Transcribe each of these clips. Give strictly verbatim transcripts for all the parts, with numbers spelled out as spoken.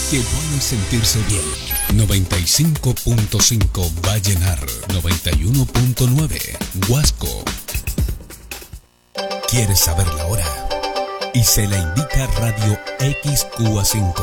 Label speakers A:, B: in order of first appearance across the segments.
A: Qué bueno es sentirse bien. noventa y cinco punto cinco Vallenar, noventa y uno punto nueve Huasco. ¿Quieres saber la hora? Y se la indica Radio X Q A cinco.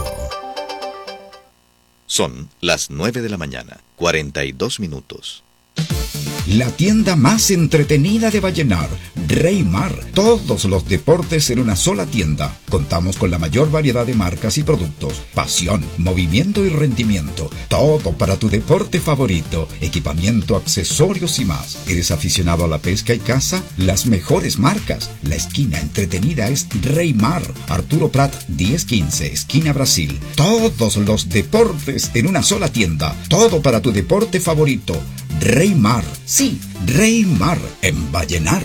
B: Son las nueve de la mañana, cuarenta y dos minutos.
C: La tienda más entretenida de Vallenar, Reymar. Todos los deportes en una sola tienda. Contamos con la mayor variedad de marcas y productos. Pasión, movimiento y rendimiento. Todo para tu deporte favorito. Equipamiento, accesorios y más. ¿Eres aficionado a la pesca y caza? Las mejores marcas. La esquina entretenida es Reymar. Arturo Prat diez quince, esquina Brasil. Todos los deportes en una sola tienda. Todo para tu deporte favorito. Reymar. Sí, Reymar en Vallenar.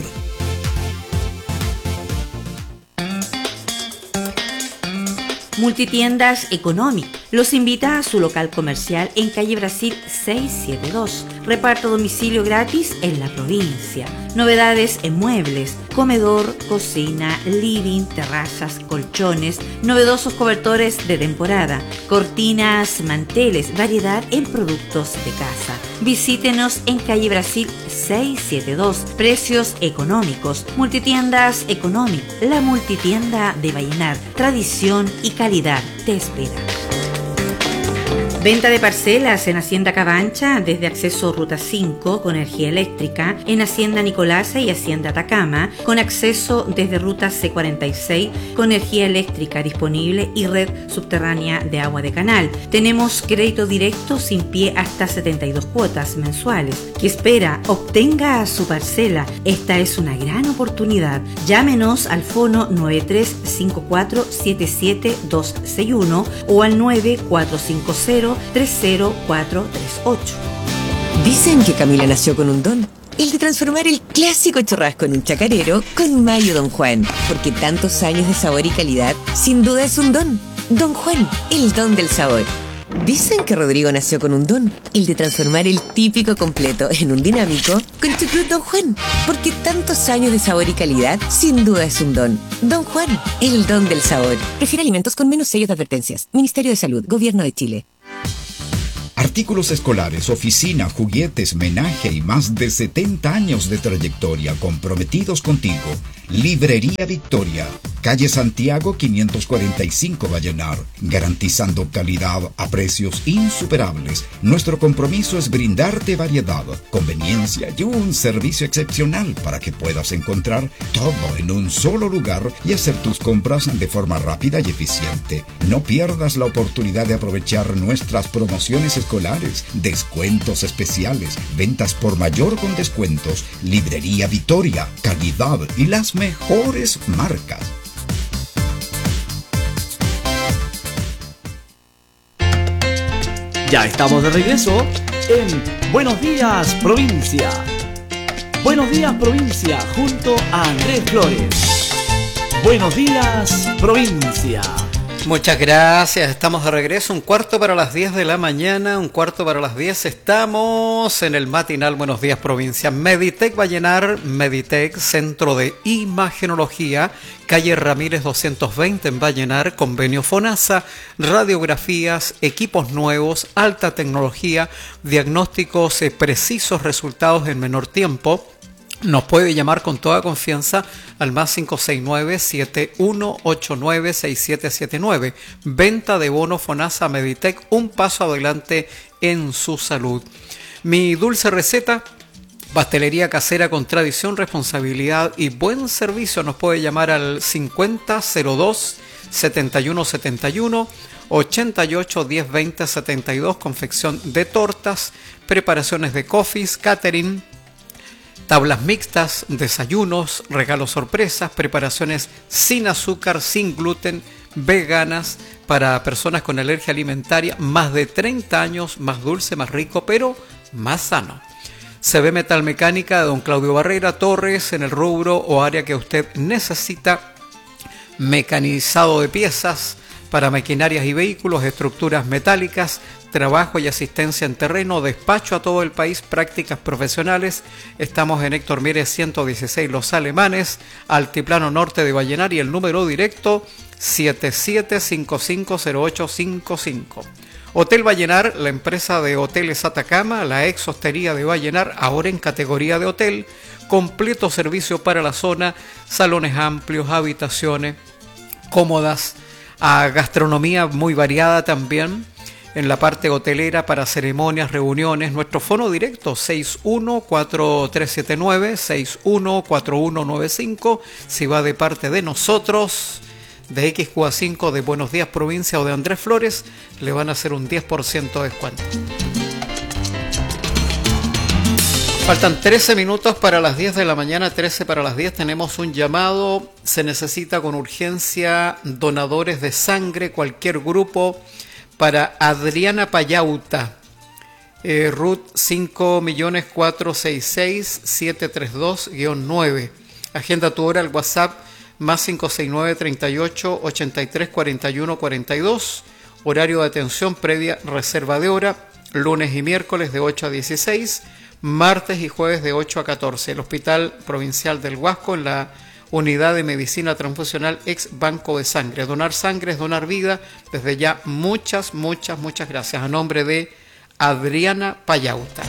D: Multitiendas Economic los invita a su local comercial en calle Brasil seiscientos setenta y dos. Reparto a domicilio gratis en la provincia. Novedades en muebles, comedor, cocina, living, terrazas, colchones, novedosos cobertores de temporada, cortinas, manteles, variedad en productos de casa. Visítenos en calle Brasil seiscientos setenta y dos. Precios económicos. Multitiendas Economic, la multitienda de Vallenar. Tradición y calidad te espera. Venta de parcelas en Hacienda Cabancha desde acceso Ruta cinco con energía eléctrica, en Hacienda Nicolasa y Hacienda Atacama con acceso desde Ruta C cuarenta y seis con energía eléctrica disponible y red subterránea de agua de canal. Tenemos crédito directo sin pie hasta setenta y dos cuotas mensuales. ¿Qué espera? Obtenga su parcela. Esta es una gran oportunidad. Llámenos al fono nueve tres cinco cuatro siete siete dos seis uno o al nueve cuatro cinco cero tres cero cuatro tres ocho.
E: Dicen que Camila nació con un don, el de transformar el clásico churrasco en un chacarero con Mayo Don Juan, porque tantos años de sabor y calidad sin duda es un don. Don Juan, el don del sabor. Dicen que Rodrigo nació con un don, el de transformar el típico completo en un dinámico con Chucrut Don Juan, porque tantos años de sabor y calidad sin duda es un don. Don Juan, el don del sabor. Prefiere alimentos con menos sellos de advertencias. Ministerio de Salud, Gobierno de Chile.
C: Artículos escolares, oficina, juguetes, menaje y más de setenta años de trayectoria comprometidos contigo. Librería Victoria, calle Santiago quinientos cuarenta y cinco Vallenar, garantizando calidad a precios insuperables. Nuestro compromiso es brindarte variedad, conveniencia y un servicio excepcional para que puedas encontrar todo en un solo lugar y hacer tus compras de forma rápida y eficiente. No pierdas la oportunidad de aprovechar nuestras promociones escolares, descuentos especiales, ventas por mayor con descuentos. Librería Victoria, calidad y las mejores marcas.
F: Ya estamos de regreso en Buenos Días Provincia. Buenos Días Provincia junto a Andrés Flores. Buenos Días Provincia.
G: Muchas gracias, estamos de regreso, un cuarto para las diez de la mañana, un cuarto para las diez, estamos en el matinal Buenos Días Provincia. Meditec Vallenar, Meditec, Centro de Imagenología, calle Ramírez doscientos veinte en Vallenar, convenio FONASA, radiografías, equipos nuevos, alta tecnología, diagnósticos, eh, precisos resultados en menor tiempo. Nos puede llamar con toda confianza al más cinco seis nueve, siete uno ocho nueve, seis siete siete nueve. Venta de bono FONASA Meditec, un paso adelante en su salud. Mi dulce receta, pastelería casera con tradición, responsabilidad y buen servicio. Nos puede llamar al cincuenta cero dos setenta y uno setenta y uno, ochenta y ocho diez veinte setenta y dos. Confección de tortas, preparaciones de coffees, catering, tablas mixtas, desayunos, regalos sorpresas, preparaciones sin azúcar, sin gluten, veganas, para personas con alergia alimentaria, más de treinta años, más dulce, más rico, pero más sano. C B Metalmecánica de don Claudio Barrera Torres, en el rubro o área que usted necesita, mecanizado de piezas, para maquinarias y vehículos, estructuras metálicas, trabajo y asistencia en terreno, despacho a todo el país, prácticas profesionales. Estamos en Héctor Mieres ciento dieciséis Los Alemanes, Altiplano Norte de Vallenar, y el número directo siete siete cinco cinco cero ocho cinco cinco. Hotel Vallenar, la empresa de hoteles Atacama, la ex hostería de Vallenar, ahora en categoría de hotel, completo servicio para la zona, salones amplios, habitaciones cómodas, a gastronomía muy variada también, en la parte hotelera para ceremonias, reuniones. Nuestro fono directo seis uno cuatro tres siete nueve seis uno cuatro uno nueve cinco, si va de parte de nosotros, de X Q A cinco, de Buenos Días Provincia o de Andrés Flores, le van a hacer un diez por ciento de descuento. Faltan trece minutos para las diez de la mañana, trece para las diez. Tenemos un llamado. Se necesita con urgencia donadores de sangre, cualquier grupo, para Adriana Payauta. Eh, R U T cinco millones cuatrocientos sesenta y seis mil setecientos treinta y dos guión nueve. Agenda tu hora al WhatsApp más cinco seis nueve, treinta y ocho, ochenta y tres, cuarenta y uno, cuarenta y dos. Horario de atención previa reserva de hora, lunes y miércoles de ocho a dieciséis, martes y jueves de ocho a catorce. El Hospital Provincial del Huasco, en la Unidad de Medicina Transfusional ex Banco de Sangre. Donar sangre es donar vida. Desde ya, muchas, muchas, muchas gracias. A nombre de Adriana Payauta.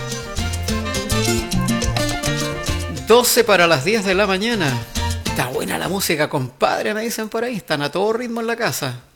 G: doce para las diez de la mañana. Está buena la música, compadre, me dicen por ahí. Están a todo ritmo en la casa.